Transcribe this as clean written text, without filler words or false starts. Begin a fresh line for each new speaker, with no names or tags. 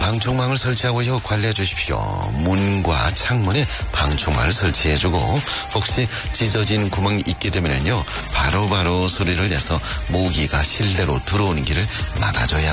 방충망을 설치하고 관리해 주십시오. 문과 창문에 방충망을 설치해주고 혹시 찢어진 구멍이 있게 되면요 바로바로 소리를 내서 모기가 실내로 들어오는 길을 막아줘야